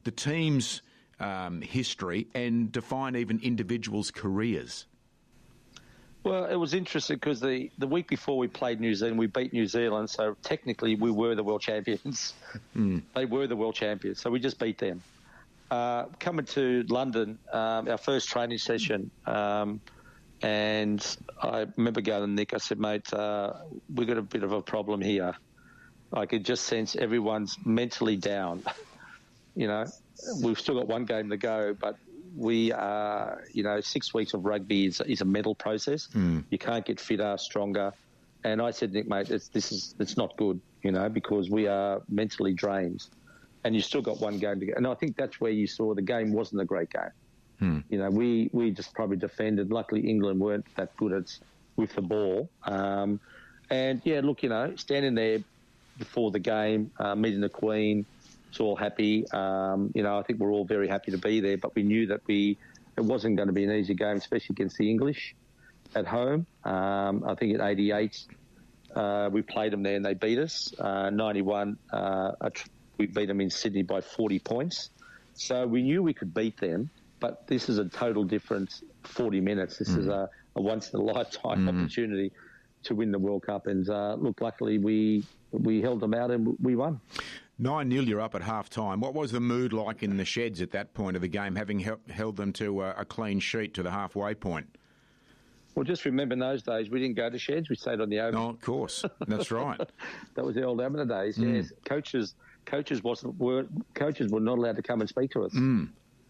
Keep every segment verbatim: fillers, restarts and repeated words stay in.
the team's um, history and define even individuals' careers? Well, it was interesting because the, the week before we played New Zealand, we beat New Zealand, so technically we were the world champions. Mm. They were the world champions, so we just beat them. Uh, coming to London, um, our first training session, um, and I remember going to Nick, I said, mate, uh, we've got a bit of a problem here. I could just sense everyone's mentally down. You know, we've still got one game to go, but we are, you know, six weeks of rugby is, is a mental process. Mm. You can't get fitter, stronger. And I said, Nick, mate, it's, this is it's not good, you know, because we are mentally drained. And you still got one game to go. And I think that's where you saw the game wasn't a great game. Hmm. You know, we, we just probably defended. Luckily, England weren't that good at with the ball. Um, and, yeah, look, you know, standing there before the game, uh, meeting the Queen, it's all happy. Um, you know, I think we're all very happy to be there. But we knew that we it wasn't going to be an easy game, especially against the English at home. Um, I think at eighty-eight, uh, we played them there and they beat us. Uh, ninety-one, uh, a tr- we beat them in Sydney by forty points. So we knew we could beat them, but this is a total different forty minutes. This mm. is a, a once-in-a-lifetime mm. opportunity to win the World Cup. And, uh, look, luckily we we held them out and we won. nine nil, you're up at half-time. What was the mood like in the sheds at that point of the game, having he- held them to a, a clean sheet to the halfway point? Well, just remember in those days we didn't go to sheds, we stayed on the open. Oh, of course. That's right. That was the old amateur days, mm. yes. Coaches... Coaches wasn't were coaches were not allowed to come and speak to us. Mm.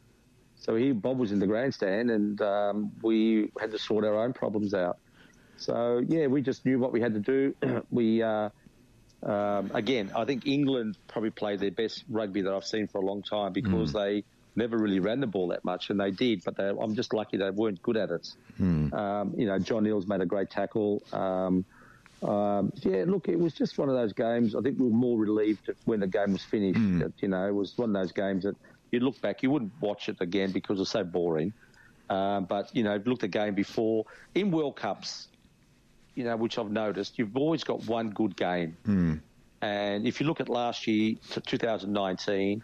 So he Bob was in the grandstand, and um, we had to sort our own problems out. So yeah, we just knew what we had to do. we uh, um, again, I think England probably played their best rugby that I've seen for a long time because mm. they never really ran the ball that much, and they did. But they, I'm just lucky they weren't good at it. Mm. Um, you know, John Eales made a great tackle. Um, Um, yeah, look, it was just one of those games. I think we were more relieved when the game was finished. Mm. That, you know, it was one of those games that you look back, you wouldn't watch it again because it's so boring. Um, but, you know, look at the game before. In World Cups, you know, which I've noticed, you've always got one good game. Mm. And if you look at last year, to two thousand nineteen,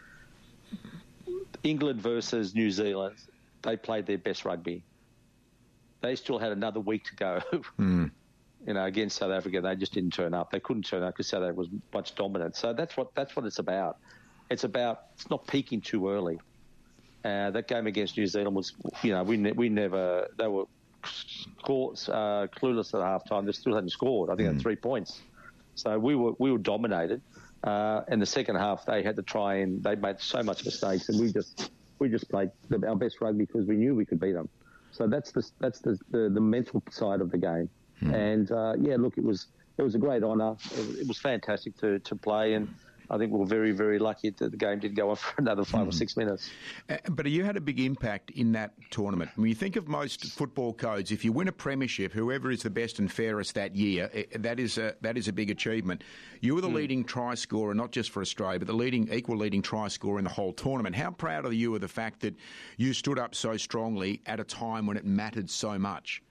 England versus New Zealand, they played their best rugby. They still had another week to go. Mm. You know, against South Africa, they just didn't turn up. They couldn't turn up because South Africa was much dominant. So that's what that's what it's about. It's about it's not peaking too early. Uh, that game against New Zealand was, you know, we ne- we never they were score, uh, clueless at half time. They still hadn't scored. I think mm. they had three points. So we were we were dominated. Uh, in the second half, they had to try and they made so much mistakes, and we just we just played the, our best rugby because we knew we could beat them. So that's the that's the the, the mental side of the game. Mm. And, uh, yeah, look, it was it was a great honour. It, it was fantastic to, to play, and I think we were very, very lucky that the game did go on for another five mm. or six minutes. Uh, but you had a big impact in that tournament. When you think of most football codes, if you win a premiership, whoever is the best and fairest that year, that is a, that is a big achievement. You were the mm. leading try scorer, not just for Australia, but the leading equal leading try scorer in the whole tournament. How proud are you of the fact that you stood up so strongly at a time when it mattered so much?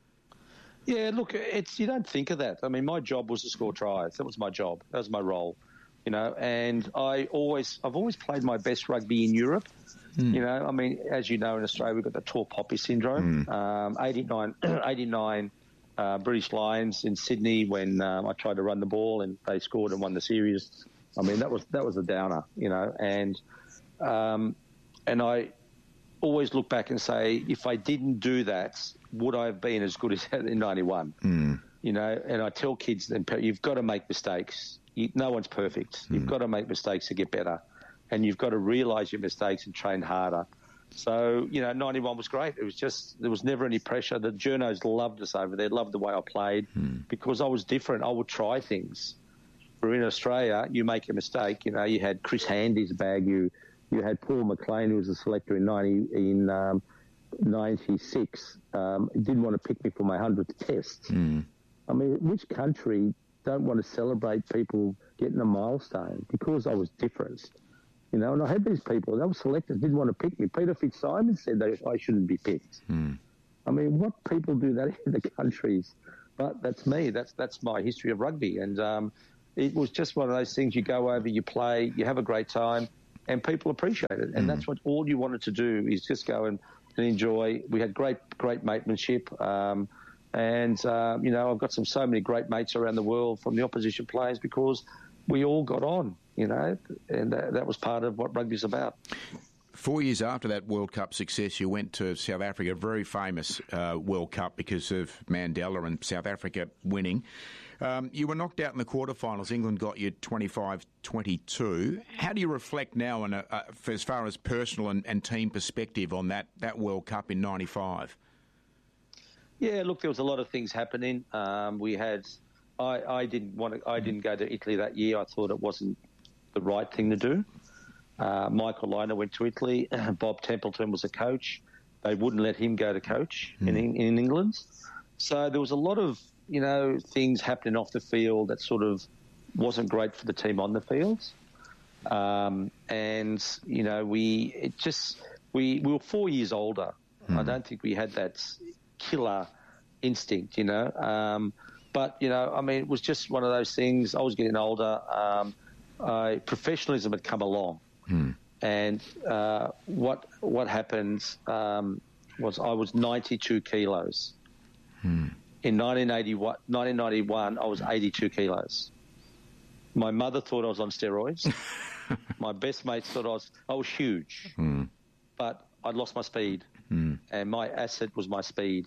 Yeah, look, it's you don't think of that. I mean, my job was to score tries. That was my job. That was my role, you know. And I always, I've always played my best rugby in Europe. Mm. You know, I mean, as you know, in Australia we've got the tall poppy syndrome. Mm. Um, eighty-nine, eighty-nine uh, British Lions in Sydney when um, I tried to run the ball and they scored and won the series. I mean, that was that was a downer, you know. And um, and I always look back and say, if I didn't do that, would I have been as good as in ninety-one? Mm. You know, and I tell kids, then you've got to make mistakes. You, no one's perfect. Mm. You've got to make mistakes to get better. And you've got to realise your mistakes and train harder. So, you know, ninety-one was great. It was just, there was never any pressure. The journos loved us over there, loved the way I played mm. because I was different. I would try things. Where in Australia, you make a mistake. You know, you had Chris Handy's bag. You you had Paul McLean, who was a selector in ninety in um, ninety-six. Um, didn't want to pick me for my hundredth test. Mm. I mean, which country don't want to celebrate people getting a milestone? Because I was different. You know, and I had these people, they were selectors, didn't want to pick me. Peter Fitzsimon said that I shouldn't be picked. Mm. I mean, what people do that in the countries? But that's me. That's that's my history of rugby. And um, it was just one of those things. You go over, you play, you have a great time, and people appreciate it. And mm. that's what all you wanted to do is just go and, and enjoy. We had great, great matemanship. Um, and, uh, you know, I've got some so many great mates around the world from the opposition players because we all got on, you know, and that, that was part of what rugby's about. Four years after that World Cup success, you went to South Africa, a very famous uh, World Cup because of Mandela and South Africa winning. Um, you were knocked out in the quarterfinals. England got you twenty-five twenty-two. How do you reflect now on a, uh, as far as personal and, and team perspective on that, that World Cup in ninety-five? Yeah, look, there was a lot of things happening. Um, we had, I, I didn't want to, I didn't go to Italy that year. I thought it wasn't the right thing to do. Uh, Michael Liner went to Italy. Bob Templeton was a coach. They wouldn't let him go to coach mm. in in England. So there was a lot of, you know, things happening off the field that sort of wasn't great for the team on the field. Um, and, you know, we it just we, we were four years older. Mm. I don't think we had that killer instinct, you know. Um, but, you know, I mean, it was just one of those things. I was getting older. Um, uh, professionalism had come along. Hmm. And uh, what what happened um, was I was ninety-two kilos. Hmm. In nineteen ninety-one, I was eighty-two kilos. My mother thought I was on steroids. My best mates thought I was I was huge, hmm. but I'd lost my speed, hmm. and my asset was my speed.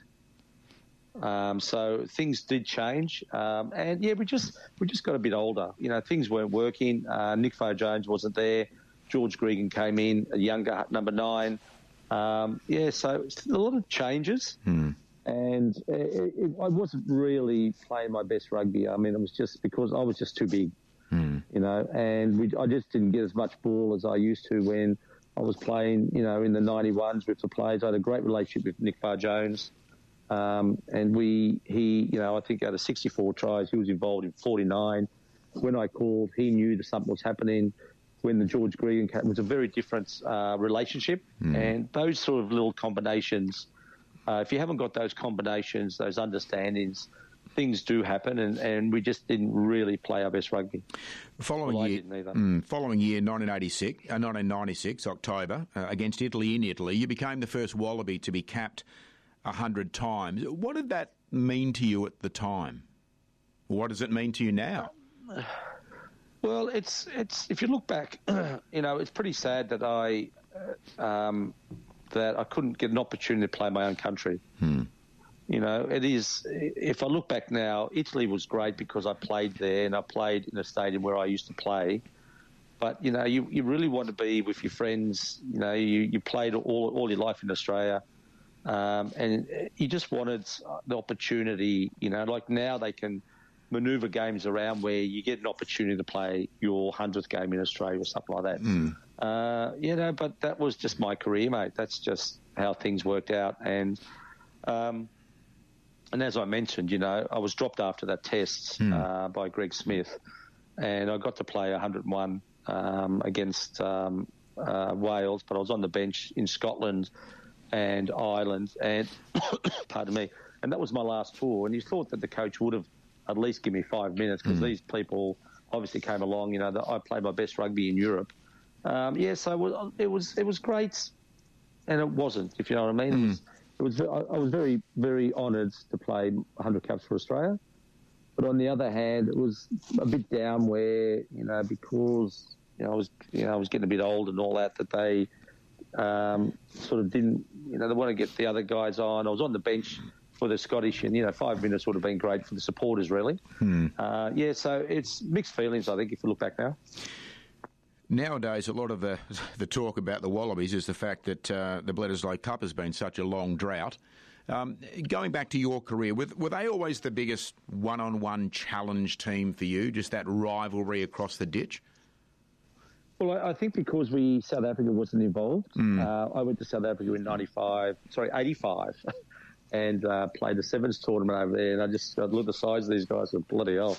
Um, so things did change, um, and yeah, we just we just got a bit older. You know, things weren't working. Uh, Nick Farr-Jones wasn't there. George Gregan came in, a younger number nine. Um, yeah, so a lot of changes. Hmm. And it, it, I wasn't really playing my best rugby. I mean, it was just because I was just too big, hmm. you know, and we, I just didn't get as much ball as I used to when I was playing, you know, in the ninety-ones with the players. I had a great relationship with Nick Farr-Jones. Um, and we, he, you know, I think out of sixty-four tries, he was involved in forty-nine. When I called, he knew that something was happening. When the George Gregan came, it was a very different uh, relationship. Mm. And those sort of little combinations, uh, if you haven't got those combinations, those understandings, things do happen, and, and we just didn't really play our best rugby. Following well, year, mm, following year, nineteen eighty-six, uh, nineteen ninety-six, October, uh, against Italy in Italy, you became the first Wallaby to be capped a hundred times. What did that mean to you at the time? What does it mean to you now? Uh, Well, it's it's if you look back, you know, it's pretty sad that I uh, um, that I couldn't get an opportunity to play my own country. Hmm. You know, it is. If I look back now, Italy was great because I played there and I played in a stadium where I used to play. But you know, you, you really want to be with your friends. You know, you, you played all all your life in Australia, um, and you just wanted the opportunity. You know, like now they can manoeuvre games around where you get an opportunity to play your hundredth game in Australia or something like that. Mm. Uh, you know, but that was just my career, mate. That's just how things worked out. And um, and as I mentioned, you know, I was dropped after that test mm. uh, by Greg Smith, and I got to play one hundred and one um, against um, uh, Wales, but I was on the bench in Scotland and Ireland, and pardon me, and that was my last tour. And you thought that the coach would have at least give me five minutes because mm. these people obviously came along. You know, that I played my best rugby in Europe. Um, yeah, so it was, it was it was great, and it wasn't. If you know what I mean, mm. it was. It was I was very very honoured to play one hundred caps for Australia, but on the other hand, it was a bit down where you know because you know I was you know I was getting a bit old and all that that they um, sort of didn't you know they want to get the other guys on. I was on the bench for the Scottish, and you know, five minutes would have been great for the supporters, really. Hmm. Uh, yeah, so it's mixed feelings, I think, if you look back now. Nowadays, a lot of the the talk about the Wallabies is the fact that uh, the Bledisloe Cup has been such a long drought. Um, going back to your career, were, were they always the biggest one-on-one challenge team for you, just that rivalry across the ditch? Well, I, I think because we South Africa wasn't involved. Mm. Uh, I went to South Africa in ninety-five, sorry, eighty-five. And uh, played the Sevens tournament over there, and I just I look at the size of these guys and bloody hell.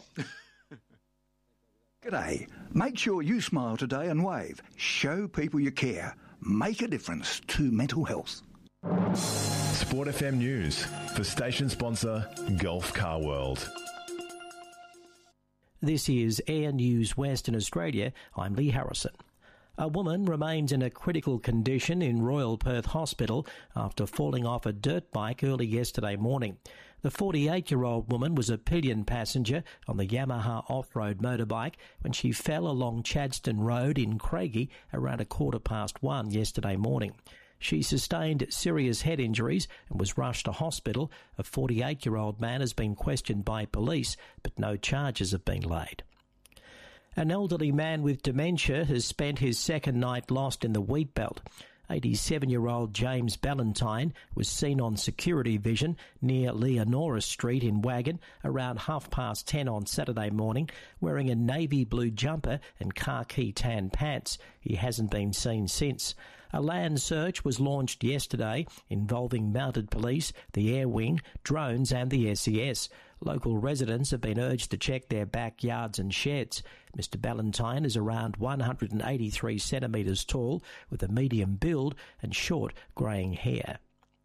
G'day. Make sure you smile today and wave. Show people you care. Make a difference to mental health. Sport F M News for station sponsor Gulf Car World. This is Air News Western Australia. I'm Lee Harrison. A woman remains in a critical condition in Royal Perth Hospital after falling off a dirt bike early yesterday morning. The forty-eight-year-old woman was a pillion passenger on the Yamaha off-road motorbike when she fell along Chadstone Road in Craigie around a quarter past one yesterday morning. She sustained serious head injuries and was rushed to hospital. A forty-eight-year-old man has been questioned by police, but no charges have been laid. An elderly man with dementia has spent his second night lost in the wheat belt. eighty-seven-year-old James Ballantyne was seen on security vision near Leonora Street in Wagon around half past ten on Saturday morning, wearing a navy blue jumper and khaki tan pants. He hasn't been seen since. A land search was launched yesterday involving mounted police, the Air Wing, drones and the S E S. Local residents have been urged to check their backyards and sheds. Mister Ballantyne is around one hundred eighty-three centimetres tall with a medium build and short greying hair.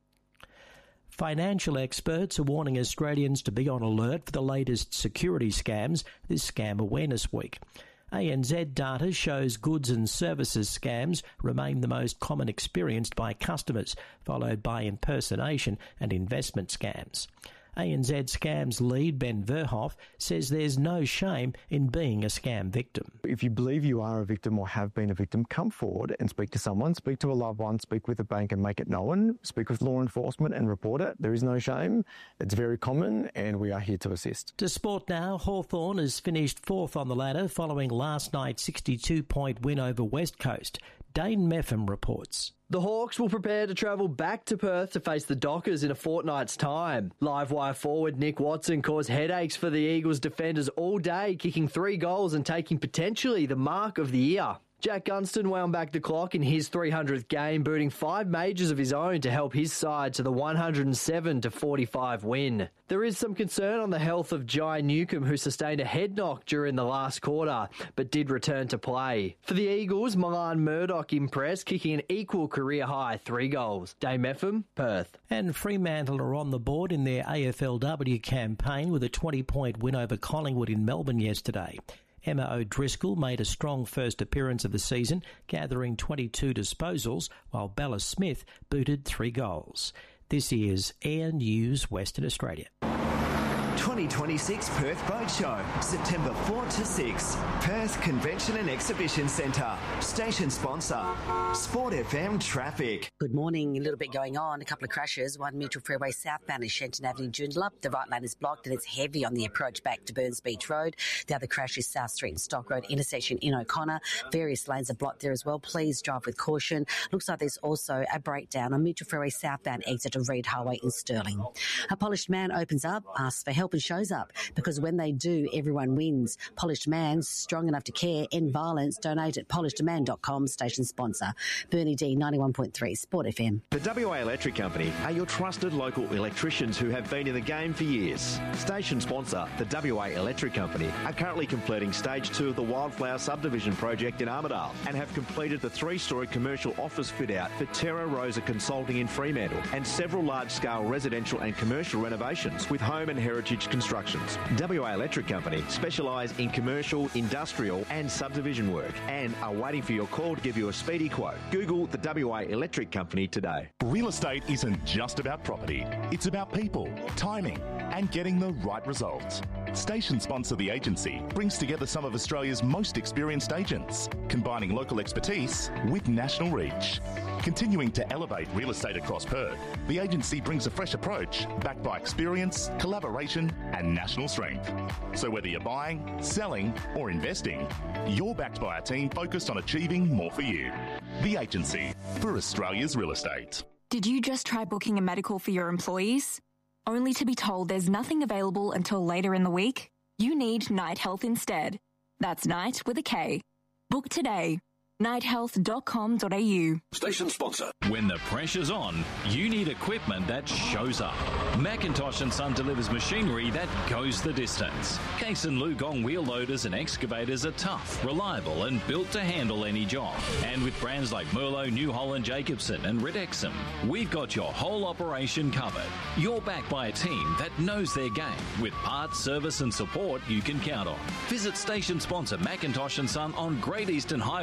Financial experts are warning Australians to be on alert for the latest security scams this Scam Awareness Week. A N Z data shows goods and services scams remain the most common experienced by customers, followed by impersonation and investment scams. A N Z Scams lead Ben Verhoff says there's no shame in being a scam victim. If you believe you are a victim or have been a victim, come forward and speak to someone, speak to a loved one, speak with a bank and make it known, speak with law enforcement and report it. There is no shame. It's very common and we are here to assist. To sport now, Hawthorn has finished fourth on the ladder following last night's sixty-two point win over West Coast. Dane Meffam reports. The Hawks will prepare to travel back to Perth to face the Dockers in a fortnight's time. Livewire forward Nick Watson caused headaches for the Eagles defenders all day, kicking three goals and taking potentially the mark of the year. Jack Gunston wound back the clock in his three hundredth game, booting five majors of his own to help his side to the one hundred seven to forty-five win. There is some concern on the health of Jai Newcomb, who sustained a head knock during the last quarter, but did return to play. For the Eagles, Milan Murdoch impressed, kicking an equal career-high three goals. Dame Meffam, Perth. And Fremantle are on the board in their A F L W campaign with a twenty point win over Collingwood in Melbourne yesterday. Emma O'Driscoll made a strong first appearance of the season, gathering twenty-two disposals, while Bella Smith booted three goals. This is Air News Western Australia. twenty twenty-six Perth Boat Show, September fourth to sixth. Perth Convention and Exhibition Centre. Station sponsor, Sport F M Traffic. Good morning. A little bit going on. A couple of crashes. One Mitchell Freeway southbound is Shenton Avenue, Joondalup. The right lane is blocked and it's heavy on the approach back to Burns Beach Road. The other crash is South Street and Stock Road intersection in O'Connor. Various lanes are blocked there as well. Please drive with caution. Looks like there's also a breakdown on Mitchell Freeway southbound exit of Reid Highway in Stirling. A polished man opens up, asks for help and shows up, because when they do, everyone wins. Polished Man, strong enough to care, end violence. Donate at polished man dot com. Station sponsor, Bernie D, ninety-one point three Sport F M. The W A Electric Company are your trusted local electricians who have been in the game for years. Station sponsor, the W A Electric Company, are currently completing stage two of the Wildflower subdivision project in Armidale and have completed the three-storey commercial office fit-out for Terra Rosa Consulting in Fremantle and several large-scale residential and commercial renovations with home and heritage constructions. W A Electric Company specialise in commercial, industrial and subdivision work and are waiting for your call to give you a speedy quote. Google the W A Electric Company today. Real estate isn't just about property. It's about people, timing and getting the right results. Station sponsor The Agency brings together some of Australia's most experienced agents, combining local expertise with national reach. Continuing to elevate real estate across Perth, The Agency brings a fresh approach backed by experience, collaboration and national strength. So whether you're buying, selling or investing, you're backed by a team focused on achieving more for you. The Agency, for Australia's real estate. Did you just try booking a medical for your employees, only to be told there's nothing available until later in the week? You need Night Health instead. That's Night with a K. Book today. night health dot com dot a u. Station sponsor. When the pressure's on, you need equipment that shows up. Macintosh and Son delivers machinery that goes the distance. Case and Lugong wheel loaders and excavators are tough, reliable and built to handle any job. And with brands like Merlo, New Holland, Jacobson and Ridexum, we've got your whole operation covered. You're backed by a team that knows their game with parts, service and support you can count on. Visit station sponsor Macintosh and Son on Great Eastern Highway, Red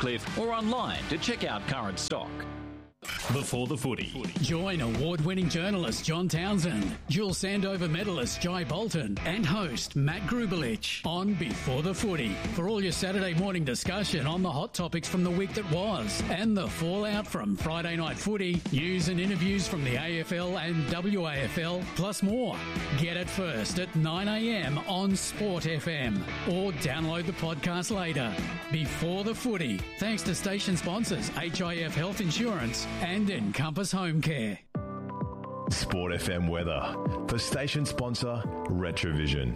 Redcliffe or online to check out current stock. Before the Footy. Join award-winning journalist John Townsend, dual Sandover medalist Jai Bolton, and host Matt Grubelich on Before the Footy for all your Saturday morning discussion on the hot topics from the week that was and the fallout from Friday night footy, news and interviews from the A F L and W A F L, plus more. Get it first at nine a m on Sport F M or download the podcast later. Before the Footy, thanks to station sponsors H I F Health Insurance and Encompass Home Care. Sport F M weather for station sponsor Retrovision.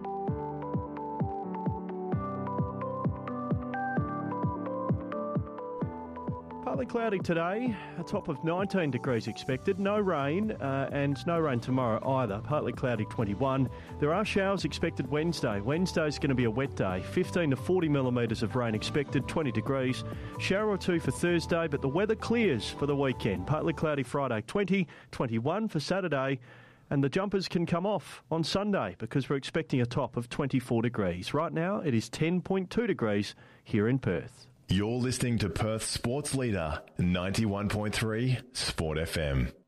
Partly cloudy today, a top of nineteen degrees expected. No rain, uh, and no rain tomorrow either. Partly cloudy, twenty-one. There are showers expected Wednesday. Wednesday's going to be a wet day. fifteen to forty millimetres of rain expected, twenty degrees. Shower or two for Thursday, but the weather clears for the weekend. Partly cloudy Friday, twenty, twenty-one for Saturday. And the jumpers can come off on Sunday because we're expecting a top of twenty-four degrees. Right now, it is ten point two degrees here in Perth. You're listening to Perth Sports Leader, ninety-one point three Sport F M.